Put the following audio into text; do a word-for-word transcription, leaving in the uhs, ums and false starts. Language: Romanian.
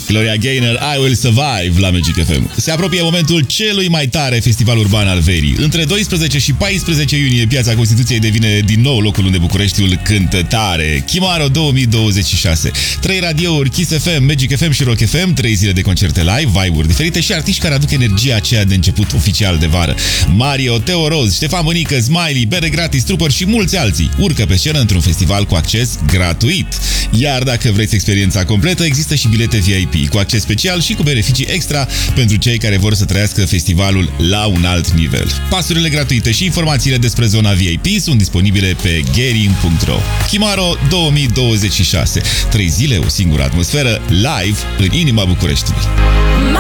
Gloria Gaynor, I Will Survive la Magic F M. Se apropie momentul celui mai tare festival urban al verii. Între doisprezece și paisprezece iunie, Piața Constituției devine din nou locul unde Bucureștiul cântă tare. Chimaro două mii douăzeci și șase. Trei radiouri, Kiss F M, Magic F M și Rock F M, trei zile de concerte live, vibe-uri diferite și artiști care aduc energia aceea de început oficial de vară. Mario, Teo Roz, Ștefan Bănică, Smiley, bere gratis, Trooper și mulți alții urcă pe scenă într-un festival cu acces gratuit. Iar dacă vreți experiența completă, există și bilete V I P cu acces special și cu beneficii extra pentru cei care vor să trăiască festivalul la un alt nivel. Pasurile gratuite și informațiile despre zona V I P sunt disponibile pe gerin punct ro. Chimaro două mii douăzeci și șase. Trei zile, o singură atmosferă, live în inima Bucureștiului.